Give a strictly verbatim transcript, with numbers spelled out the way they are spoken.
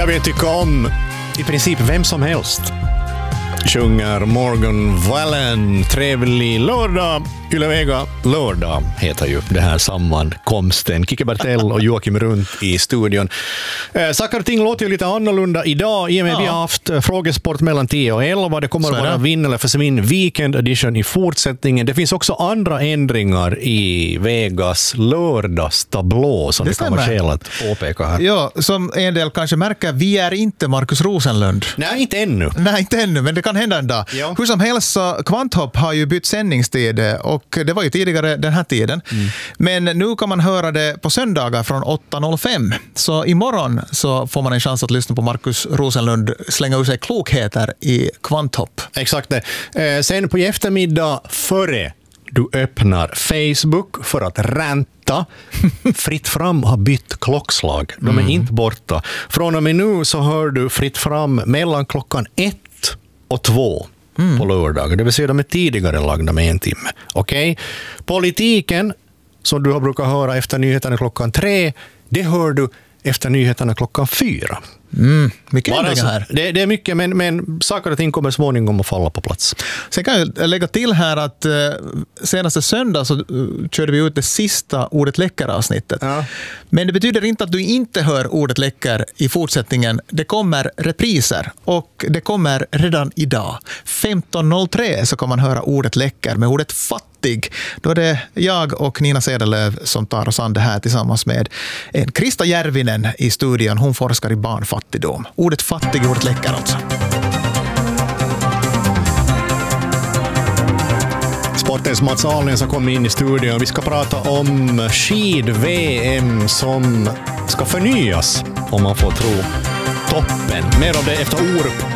Jag vill tycka om i princip vem som helst. Sjunger Morgan Wallen. Trevlig lördag. Yle Vega lördag heter ju det här sammankomsten. Kike Bertell och Joakim Runt i studion. Eh, saker och ting låter ju lite annorlunda idag i och med ja. vi har haft frågesport mellan tio och elva. Det kommer att vara vinn eller försvinn weekend edition i fortsättningen. Det finns också andra ändringar i Vegas lördagstablå som det, det kan vara skäl att påpeka här. Ja, som en del kanske märker, vi är inte Markus Rosenlund. Nej, inte ännu. Nej, inte ännu, men det kan hända en dag. Ja. Hur som helst så Kvanthopp har ju bytt sändningstid och det var ju tidigare den här tiden. Mm. Men nu kan man höra det på söndagar från åtta noll fem. Så imorgon så får man en chans att lyssna på Markus Rosenlund slänga ur sig klokheter i Kvanthopp. Exakt det. Eh, sen på eftermiddag före du öppnar Facebook för att ränta. Fritt fram har bytt klockslag. De är mm. inte borta. Från och med nu så hör du Fritt fram mellan klockan ett och två. Mm. på lördag. Det vill säga de är tidigare lagda med en timme. Okej? Okay? Politiken, som du har brukat höra efter nyheterna klockan tre, det hör du efter nyheterna klockan fyra. Mm, mycket ändringar här. Det, det är mycket, men, men saker och ting kommer småningom att falla på plats. Sen kan jag lägga till här att eh, senaste söndag så uh, körde vi ut det sista Ordet läcker-avsnittet. Ja. Men det betyder inte att du inte hör Ordet läcker i fortsättningen. Det kommer repriser och det kommer redan idag. femton noll tre så kan man höra Ordet läcker med ordet fattig. Då är det jag och Nina Sedelöv som tar oss an det här tillsammans med en Krista Järvinen i studion. Hon forskar i barnfattigdom. Ordet fattig, ordet läcker alltså. Sportens Mats Ahlnes har kommit in i studion. Vi ska prata om skid-V M som ska förnyas, om man får tro toppen. Mer av det efter Orup.